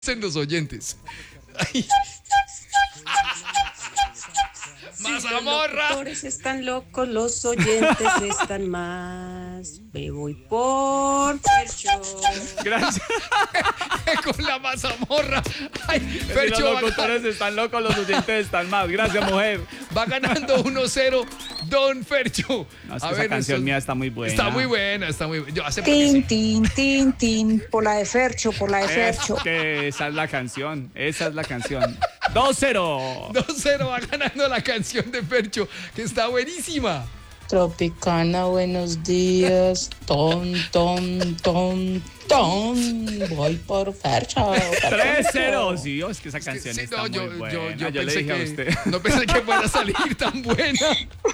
en los oyentes. Ay. ¡Mazamorra! Los doctores están locos, los oyentes están más. Me voy por Fercho. Gracias. Con la mazamorra. Ay, Los Fercho locutores están locos, los oyentes están más. Gracias, mujer. va ganando 1-0 Don Fercho. No, es que esa canción mía está muy buena. Está muy buena, está muy buena. Yo hace Tin, tin, tin, tin. Por la de Fercho, por la de Es Fercho. que esa es la canción. Esa es la canción. 2-0. 2-0 va ganando la canción de Fercho, que está buenísima. Tropicana, buenos días. Ton, ton, ton, ton. Voy por Fercho. 3-0. Sí, es que esa canción Sí, está no, muy yo buena. Yo le pensé dije a que usted. no pensé que fuera a salir tan buena.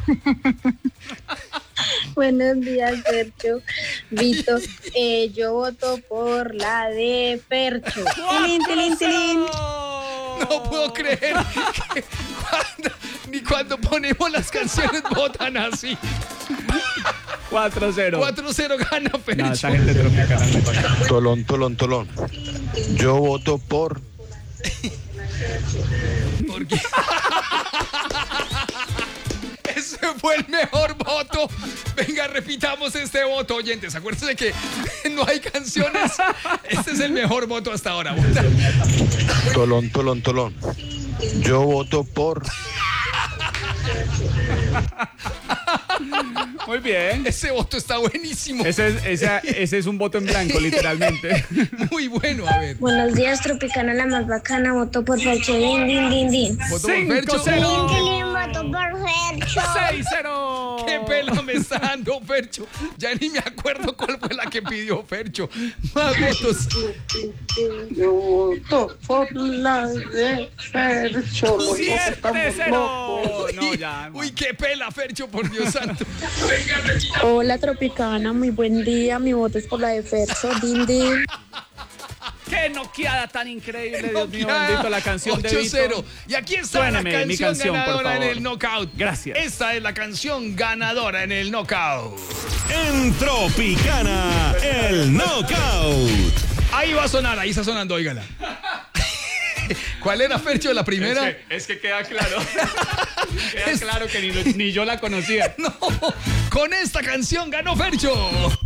Buenos días, Fercho. Vito, yo voto por la de Fercho. Tilín, tilín, tilín. No puedo creer que ni cuando ponemos las canciones votan así. 4-0. 4-0 gana No, Fercho. esa gente tropicana me pasa. Tolón, tolón, tolón. Yo voto por... ¿Por qué? Ese fue el mejor voto. Venga, repitamos este voto, oyentes. Acuérdense que no hay canciones. Este es el mejor voto hasta ahora. Tolón, tolón, tolón. Yo voto por... Muy bien. Ese voto está buenísimo. Ese es un voto en blanco, literalmente. Muy bueno, a ver. Buenos días, Tropicana, la más bacana. Voto por Fercho. Din, din, din, din. Voto por Fercho. 5-0. Voto por Fercho. 6-0. ¡Qué pela me está dando Fercho! Ya ni me acuerdo cuál fue la que pidió Fercho. Más votos. Yo voto por la de Fercho. 7-0. No, ya. Uy, qué pela, Fercho, por Dios santo. Hola, Tropicana, muy buen día. Mi voto es por la de Fercho. Din, din. ¡Qué noqueada tan increíble! Dios mío, Noqueada. bendito, la canción de 8-0. Vito. Y aquí está Suéneme la mi canción canción, por ganadora en favor. el knockout. Gracias. Esta es la canción ganadora en el knockout. En Tropicana, el Knockout. Ahí va a sonar, ahí está sonando, óigala. ¿Cuál era, Fercho, la primera? Es que queda claro. Queda claro que ni yo la conocía. No, con esta canción ganó Fercho.